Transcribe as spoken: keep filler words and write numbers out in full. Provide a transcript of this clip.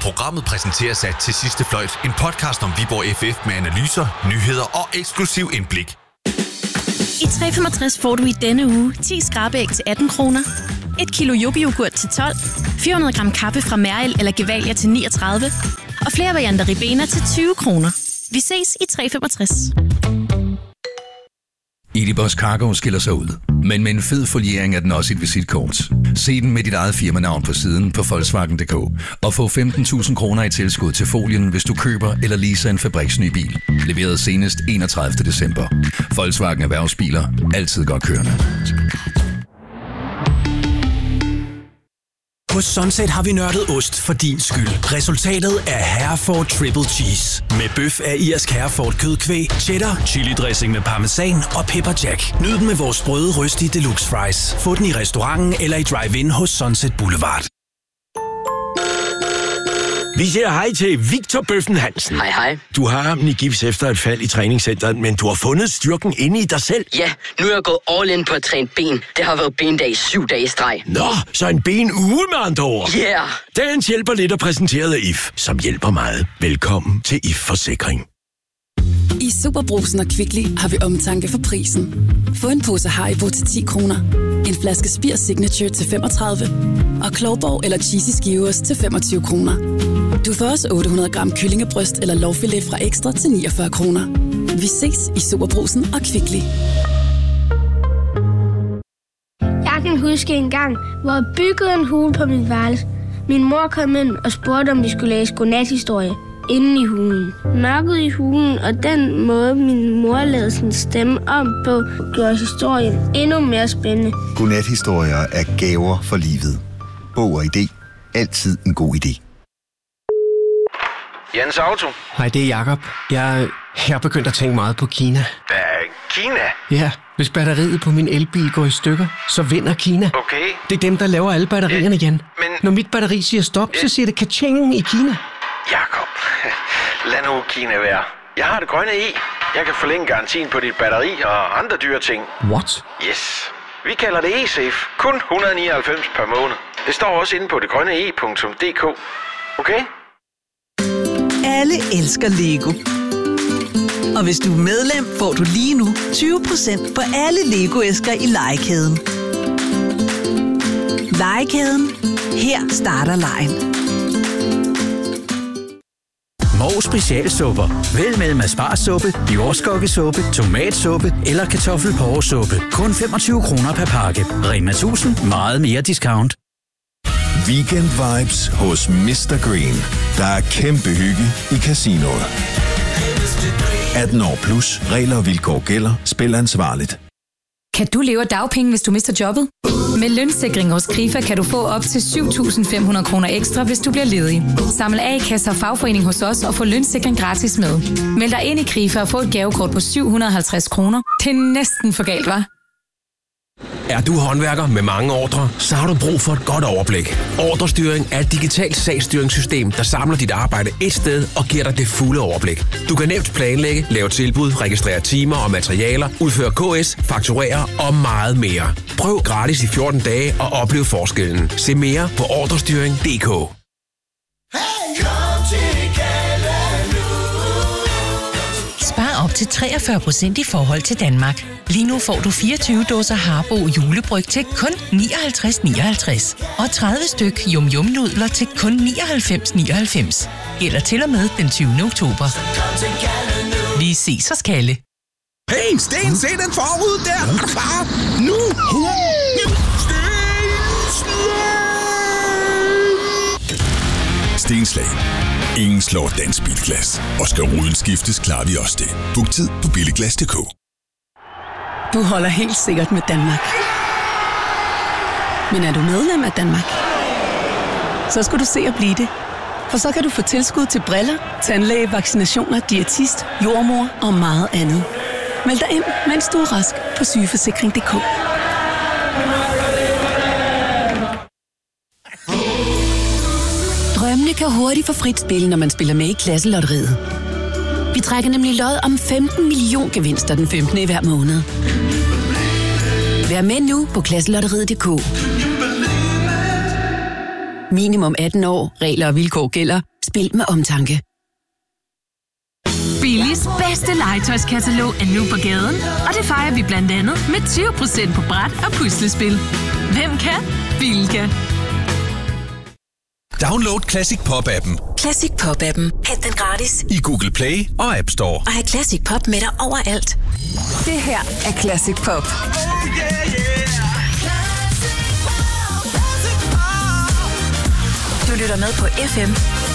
Programmet præsenteres af Til Sidste Fløjt, en podcast om Viborg F F med analyser, nyheder og eksklusiv indblik. I tre femogtres får du i denne uge ti skrabæg til atten kroner, et kilo yoghurt til tolv, fire hundrede gram kaffe fra Mærel eller Gevalia til niogtredive og flere varianter Ribena til tyve kroner. Vi ses i tre femogtres. Edibus Cargo skiller sig ud, men med en fed foliering er den også et visitkort. Se den med dit eget firmanavn på siden på Volkswagen punktum d k og få femten tusind kroner i tilskud til folien, hvis du køber eller leaser en fabriksny bil. Leveret senest enogtredivte december. Volkswagen Erhvervsbiler. Altid godt kørende. På Sunset har vi nørdet ost for din skyld. Resultatet er Hereford Triple Cheese. Med bøf af irsk Hereford kødkvæg, cheddar, chili dressing med parmesan og pepper jack. Nyd den med vores sprøde røstige deluxe fries. Få den i restauranten eller i drive-in hos Sunset Boulevard. Vi siger hej til Victor Bøffen Hansen. Hej hej. Du har ham i gips efter et fald i træningscenteret, men du har fundet styrken inde i dig selv. Ja, nu er jeg gået all in på at træne ben. Det har været bendag i syv dage i streg. Nå, så en benuge med andre ord. Ja. Yeah. Dagens hjælper lidt er præsenteret af I F, som hjælper meget. Velkommen til I F Forsikring. I Superbrugsen og Kvickly har vi omtanke for prisen. Få en pose Haribo til ti kroner, en flaske Spir Signature til femogtredive og Klovborg eller Cheesy Skivers til femogtyve kroner. Du får også otte hundrede gram kyllingebryst eller lårfilet fra Ekstra til niogfyrre kroner. Vi ses i Superbrugsen og Kvickly. Jeg kan huske en gang, hvor jeg byggede en hule på mit værelse. Min mor kom ind og spurgte, om vi skulle læse godnathistorie inde i hulen. Mørket i hulen og den måde, min mor lavede sin stemme om på, gjorde historien endnu mere spændende. Godnathistorier er gaver for livet. Bog og idé. Altid en god idé. Jens Auto. Hej, det er Jakob. Jeg, jeg er begyndt at tænke meget på Kina. Hvad? Kina? Ja, hvis batteriet på min elbil går i stykker, så vinder Kina. Okay. Det er dem, der laver alle batterierne igen. Men... Når mit batteri siger stop, så siger det ka-ching i Kina. Jakob, lad nu Kina være. Jeg har det grønne i. Jeg kan forlænge garantien på dit batteri og andre dyre ting. What? Yes. Vi kalder det eSafe. Kun et hundrede og nioghalvfems per måned. Det står også inde på det grønne e punktum d k. Okay? Alle elsker Lego. Og hvis du er medlem, får du lige nu tyve procent på alle Lego-æsker i Legekæden. Legekæden. Her starter legen. Moe Specialsupper. Vælg mellem asparsuppe, jordskokkesuppe, tomatsuppe eller kartoffelporresuppe. Kun femogtyve kroner per pakke. Rema tusind. Meget mere discount. Weekend vibes hos mister Green. Der er kæmpe hygge i casinoet. atten år plus. Regler og vilkår gælder. Spil ansvarligt. Kan du leve af dagpenge, hvis du mister jobbet? Med lønssikring hos Krifa kan du få op til syv tusind fem hundrede kroner ekstra, hvis du bliver ledig. Samle A-kasse og fagforening hos os og få lønssikring gratis med. Meld dig ind i Krifa og få et gavekort på syv hundrede og halvtreds kroner. Det er næsten for galt, hva'? Er du håndværker med mange ordrer, så har du brug for et godt overblik. Ordrestyring er et digitalt sagsstyringssystem, der samler dit arbejde et sted og giver dig det fulde overblik. Du kan nemt planlægge, lave tilbud, registrere timer og materialer, udføre K S, fakturere og meget mere. Prøv gratis i fjorten dage og oplev forskellen. Se mere på ordrestyring punktum d k. Spar op til treogfyrre procent i forhold til Danmark. Lige nu får du fireogtyve dåser Harbo julebryg til kun nioghalvtreds nioghalvtreds og tredive styk Yum Yum nudler til kun nioghalvfems nioghalvfems. Gælder til og med den tyvende oktober. Vi ses hos Kalle. Hey, Sten, se den forud der! Er du klar? Nu! Stenslag. Ingen slår dansk bilglas. Og skal ruden skiftes, klarer vi også det. Book tid på billiglas punktum d k. Du holder helt sikkert med Danmark. Men er du medlem af Danmark? Så skal du se at blive det. For så kan du få tilskud til briller, tandlæge, vaccinationer, diætist, jordmor og meget andet. Meld dig ind, mens du er rask på sygeforsikring punktum d k. Drømmene kan hurtigt få frit spil, når man spiller med i Klasselotteriet. Vi trækker nemlig lod om femten million gevinster den femtende i hver måned. Vær med nu på klasselotteriet punktum d k. Minimum atten år. Regler og vilkår gælder. Spil med omtanke. Billis bedste legetøjskatalog er nu på gaden, og det fejrer vi blandt andet med tyve procent på bræt og puslespil. Hvem kan? Bilka. Download Classic Pop-appen. Classic Pop-appen. Hent den gratis I Google Play og App Store. Og have Classic Pop med dig overalt. Det her er Classic Pop. Du lytter med på F M